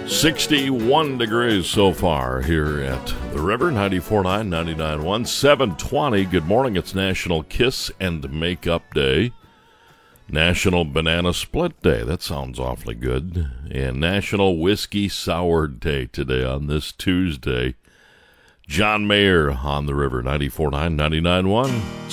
61 degrees so far here at the river, 94.9, 99.1, 720. Good morning. It's National Kiss and Makeup Day, National Banana Split Day. That sounds awfully good. And National Whiskey Sour Day today on this Tuesday. John Mayer on the river, 94.9, 99.1.